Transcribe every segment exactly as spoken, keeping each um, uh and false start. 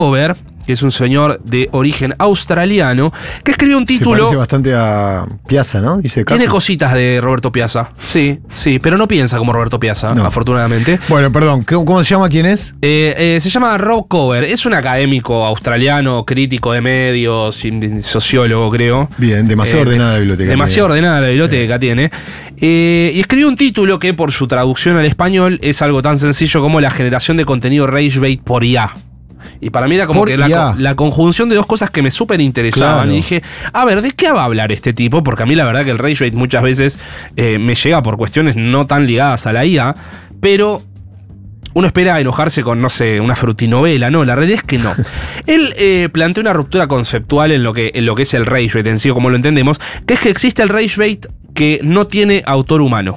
Cover, que es un señor de origen australiano, que escribió un título... Se parece bastante a Piazza, ¿no? Dice Tiene Caco. cositas de Roberto Piazza, sí, sí, pero no piensa como Roberto Piazza, No. afortunadamente. Bueno, perdón, ¿cómo, cómo se llama? ¿Quién es? Eh, eh, se llama Rob Cover, es un académico australiano, crítico de medios, y sociólogo, creo. Bien, demasiado Eh, ordenada la biblioteca. Demasiado tiene. ordenada la biblioteca tiene. Eh, y escribió un título que, por su traducción al español, es algo tan sencillo como la generación de contenido rage bait por I A. Y para mí era como Por que la, I A. la conjunción de dos cosas que me súper interesaban. Claro. Y dije, a ver, ¿de qué va a hablar este tipo? Porque a mí la verdad que el rage bait muchas veces eh, me llega por cuestiones no tan ligadas a la I A, pero uno espera enojarse con, no sé, una frutinovela. No, la realidad es que no. Él eh, plantea una ruptura conceptual en lo, que, en lo que es el rage bait en sí, como lo entendemos, que es que existe el rage bait que no tiene autor humano.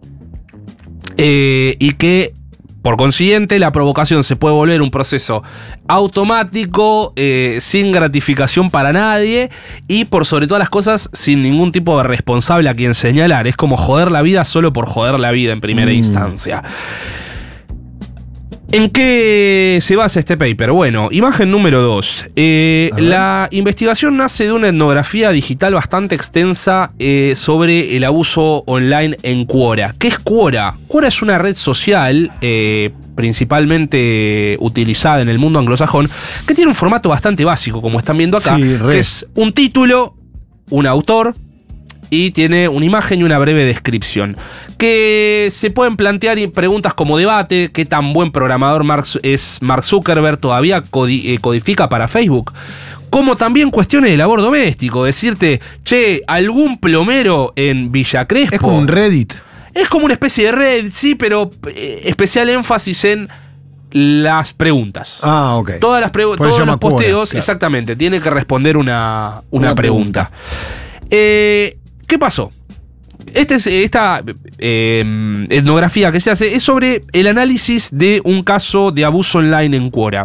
Eh, y que, por consiguiente, la provocación se puede volver un proceso automático, eh, sin gratificación para nadie y, por sobre todas las cosas, sin ningún tipo de responsable a quien señalar. Es como joder la vida solo por joder la vida en primera Mm. instancia. ¿En qué se basa este paper? Bueno, imagen número dos. Eh, la investigación nace de una etnografía digital bastante extensa eh, sobre el abuso online en Quora. ¿Qué es Quora? Quora es una red social eh, principalmente utilizada en el mundo anglosajón que tiene un formato bastante básico, como están viendo acá, Sí, re. que es un título, un autor y tiene una imagen y una breve descripción. Que se pueden plantear preguntas como debate, qué tan buen programador Mark, es Mark Zuckerberg, todavía codi- eh, codifica para Facebook. Como también cuestiones de labor doméstico, decirte, che, algún plomero en Villa Crespo. Es como un Reddit. Es como una especie de red, sí, pero eh, especial énfasis en las preguntas. Ah, ok. Todas las pregu- Por eso todos se llama los posteos, Quora, claro. exactamente, tiene que responder una, una, Una pregunta. Eh, ¿Qué pasó? Este es, esta eh, etnografía que se hace es sobre el análisis de un caso de abuso online en Quora.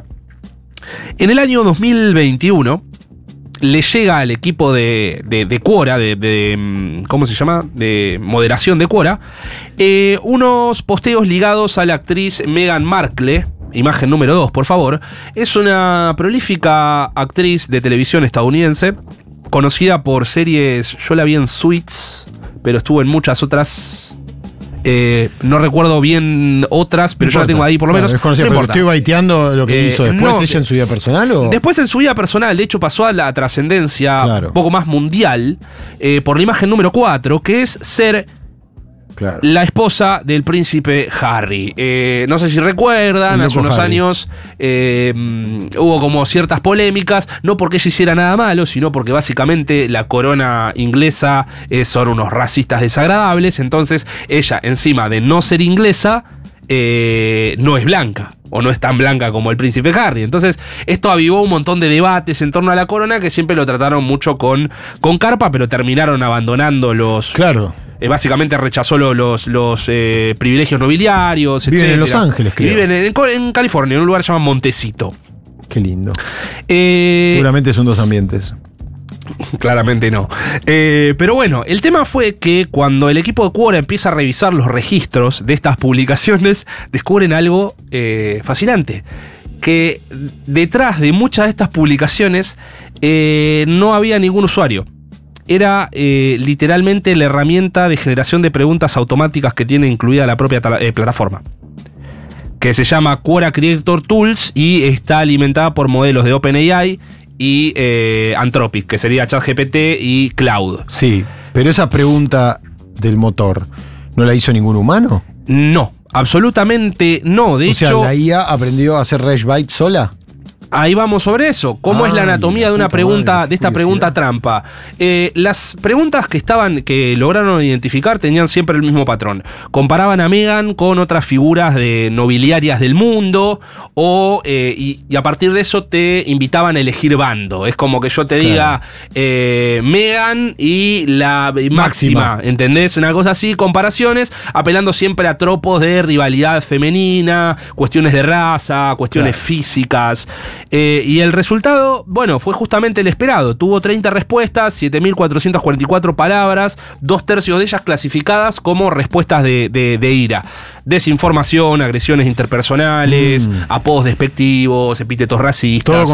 En el año dos mil veintiuno le llega al equipo de, de, de Quora, de, de, ¿cómo se llama? De moderación de Quora, eh, unos posteos ligados a la actriz Meghan Markle. Imagen número dos, por favor. Es una prolífica actriz de televisión estadounidense, conocida por series, yo la vi en Suits, pero estuvo en muchas otras. Eh, no recuerdo bien otras, pero No yo la importa. tengo ahí por lo Claro, menos. es conocida, No pero importa. estoy baiteando lo que Eh, hizo después no, ella en su vida personal o. Después en su vida personal, de hecho pasó a la trascendencia Claro. un poco más mundial eh, por la imagen número cuatro, que es ser Claro. la esposa del príncipe Harry. Eh, no sé si recuerdan, El hace loco unos Harry. años eh, mm, hubo como ciertas polémicas, no porque ella hiciera nada malo, sino porque básicamente la corona inglesa eh, son unos racistas desagradables, entonces ella, encima de no ser inglesa, eh, no es blanca, o no es tan blanca como el príncipe Harry. Entonces esto avivó un montón de debates en torno a la corona que siempre lo trataron mucho con, con carpa, pero terminaron abandonando los... Claro. Eh, básicamente rechazó lo- los, los eh, privilegios nobiliarios, Viven en etcétera. Los Ángeles, Y creo. viven en, en California, en un lugar llamado Montecito. Qué lindo. Eh, Seguramente son dos ambientes. Claramente no. Eh, pero bueno, el tema fue que cuando el equipo de Quora empieza a revisar los registros de estas publicaciones, descubren algo eh, fascinante. Que detrás de muchas de estas publicaciones eh, no había ningún usuario. Era eh, literalmente la herramienta de generación de preguntas automáticas que tiene incluida la propia tala- eh, plataforma, que se llama Quora Creator Tools y está alimentada por modelos de OpenAI y eh, Anthropic, que sería ChatGPT y Cloud. Sí, pero esa pregunta del motor, ¿no la hizo ningún humano? No, absolutamente no. De o hecho, sea, ¿la I A aprendió a hacer Rage Byte sola? ahí vamos sobre eso. ¿Cómo Ay, es la anatomía la de una puta pregunta, madre, qué de esta curiosidad. pregunta trampa? Eh, las preguntas que estaban, que lograron identificar, tenían siempre el mismo patrón. Comparaban a Meghan con otras figuras de nobiliarias del mundo, o eh, y, y a partir de eso te invitaban a elegir bando. Es como que yo te diga eh, Meghan y la máxima, Máxima. ¿entendés? Una cosa así, comparaciones, apelando siempre a tropos de rivalidad femenina, cuestiones de raza, cuestiones Claro. físicas. Eh, y el resultado, bueno, fue justamente el esperado. Tuvo treinta respuestas, siete mil cuatrocientas cuarenta y cuatro palabras, dos tercios de ellas clasificadas como respuestas de, de, de ira. Desinformación, agresiones interpersonales, mm. apodos despectivos, epítetos racistas. Todo